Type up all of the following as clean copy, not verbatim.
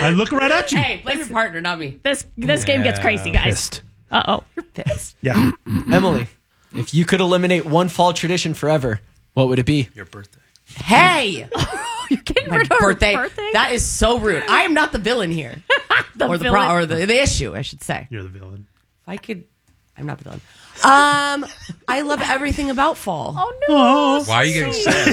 I look right at you. Hey, blame your partner, not me. This game gets crazy, guys. Pissed. Uh-oh. You're pissed. Yeah. Emily, if you could eliminate one fall tradition forever, what would it be? Your birthday. Hey, You're getting my rid of her birthday. birthday? That is so rude. I am not the villain here, or the issue, I should say. You're the villain. If I could, I'm not the villain. I love everything about fall. Oh, no. Oh, Why are you getting sad?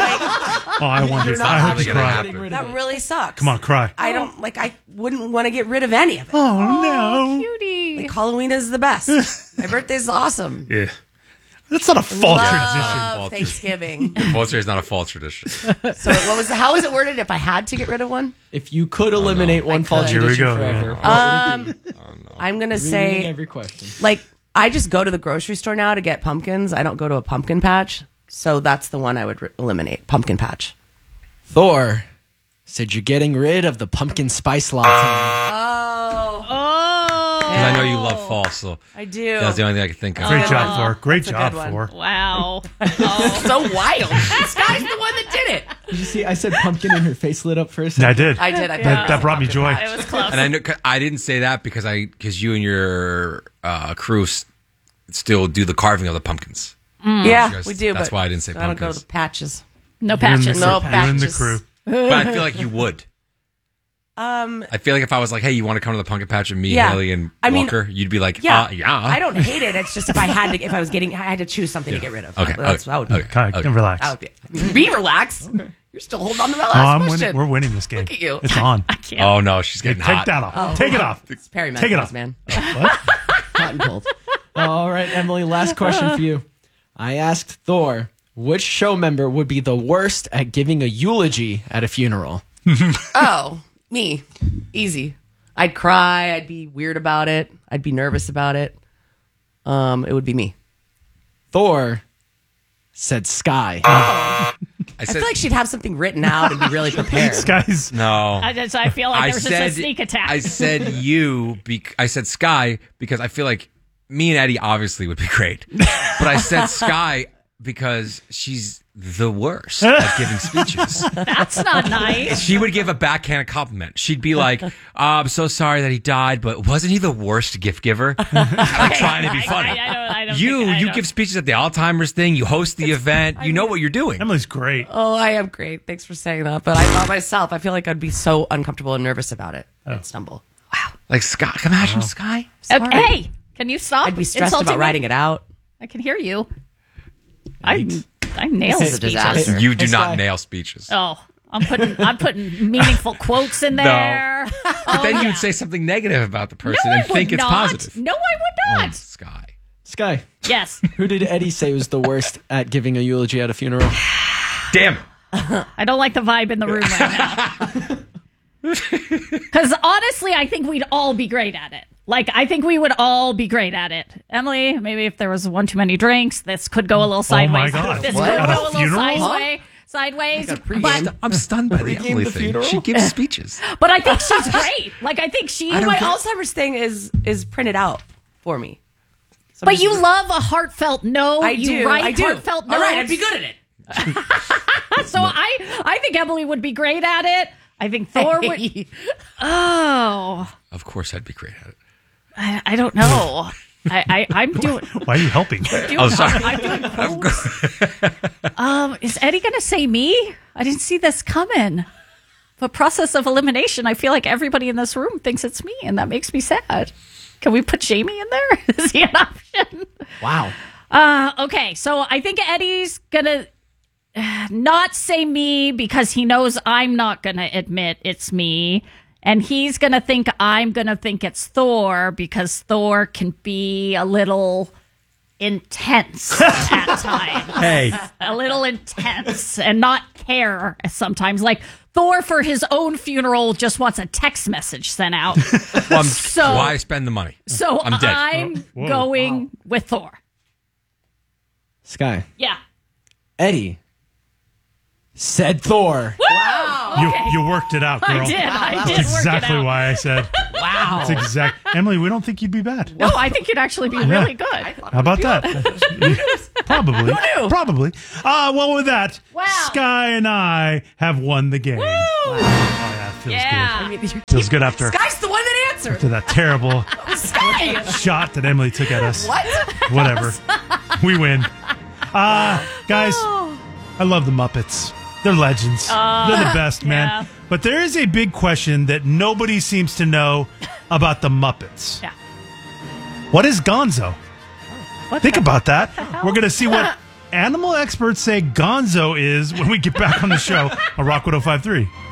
I want you. I hope you cry. That really sucks. Come on, cry. I don't like. I wouldn't want to get rid of any of it. Oh, no. Cutie. Like Halloween is the best. My birthday's awesome. Yeah. That's not a fall tradition. Love Thanksgiving. Vulture is not a fall tradition. So what was how was it worded? If I had to get rid of one, If you could eliminate one fall could. Here we tradition go, forever, man. what would it be? I'm gonna Reading say every question. like I just go to the grocery store now to get pumpkins. I don't go to a pumpkin patch, so that's the one I would eliminate. Pumpkin patch. Thor said you're getting rid of the pumpkin spice latte. Because I know you love fall, so I do. that's the only thing I can think of. Great job, Thor. Great That's a job, good one. Thor. Wow. So wild. This guy's the one that did it. Did you see? I said pumpkin and her face lit up for a second. I did. I did. That brought me joy. It was close. And I know I didn't say that because you and your crew still do the carving of the pumpkins. Yeah, guys- we do. that's but why I didn't say I don't go to pumpkins. the patches. No patches. No You and the patches. crew. But I feel like you would. I feel like if I was like, hey, you want to come to the pumpkin patch with me, Yeah. Haley, and I mean, Walker, you'd be like, Yeah, yeah. I don't hate it. It's just if I had to choose something to get rid of. Okay, That's what I would do. Okay, relax. I would be relaxed. You're still holding on to that Oh, last I'm question. winning. We're winning this game. Look at you. It's on. I can't. Oh, no, she's getting Take hot. that off. Take it off. It's Perry Take it Menopause, off. man. Hot and cold. All right, Emily, last question for you. I asked Thor, which show member would be the worst at giving a eulogy at a funeral? Oh, me. Easy. I'd cry. I'd be weird about it. I'd be nervous about it. It would be me. Thor said Sky. I I said, feel like she'd have something written out and be really prepared. This guy's. no. I feel like there was just a sneak attack. I said I said Sky because I feel like me and Eddie obviously would be great. But I said Sky because she's the worst at giving speeches. That's not nice. She would give a backhanded compliment. She'd be like, I'm so sorry that he died, but wasn't he the worst gift giver? I'm trying to be funny. I don't You think- I don't- give speeches at the Alzheimer's thing. You host the event. You know what you're doing. Emily's great. Oh, I am great. Thanks for saying that. But I thought myself, I feel like I'd be so uncomfortable and nervous about it. I'd stumble. Wow. Like Sky. Can you imagine Sky? Okay, hey, can you stop? I'd be stressed insulting about me? writing it out. I can hear you. I nail This is a speeches. disaster. You do Hey, not Sky. nail speeches. Oh, I'm putting meaningful quotes in there. But then you would say something negative about the person and think it's positive. No, I would not. Sky. Sky, Yes, who did Eddie say was the worst at giving a eulogy at a funeral? Damn it. I don't like the vibe in the room right now. Because honestly, I think we'd all be great at it. Like, I think we would all be great at it. Emily, maybe if there was one too many drinks, this could go a little sideways. God. This What? could At a go a little funeral? sideways. But I'm stunned by the Emily the thing. funeral? She gives speeches. But I think she's great. Like, I think she. my Alzheimer's thing is printed out for me. So But you love a heartfelt no. I you do. write I do. heartfelt no. All right, I'd be good at it. So I think Emily would be great at it. I think Thor would. Oh, Of course, I'd be great at it. I don't know. I'm doing. Why are you helping? Oh, sorry. I'm doing. Is Eddie going to say me? I didn't see this coming. The process of elimination. I feel like everybody in this room thinks it's me, and that makes me sad. Can we put Jamie in there? Is he an option? Wow. Okay, so I think Eddie's gonna not say me because he knows I'm not gonna admit it's me. And he's gonna think I'm gonna think it's Thor because Thor can be a little intense at times. Hey. A little intense and not care sometimes. Like Thor for his own funeral just wants a text message sent out. Well, So- why spend the money? So I'm dead. I'm Whoa. going with Thor. Sky, Yeah. Eddie said Thor. You worked it out, girl. I did. I did That's work exactly it out. why I said. Wow. That's exact. Emily, we don't think you'd be bad. No, I think you'd actually be really good. How about that? Probably. Probably. Well, with that, Wow. Sky and I have won the game. Oh, yeah. feels Yeah. I mean, good. Feels good after Sky's the one that answered. that terrible Sky. shot that Emily took at us. What? Whatever. We win. Guys, I love the Muppets. They're legends. They're the best, man. yeah. But there is a big question that nobody seems to know about the Muppets. Yeah. What is Gonzo? What Think the- about that. We're going to see what animal experts say Gonzo is when we get back on the show on Rock 105.3.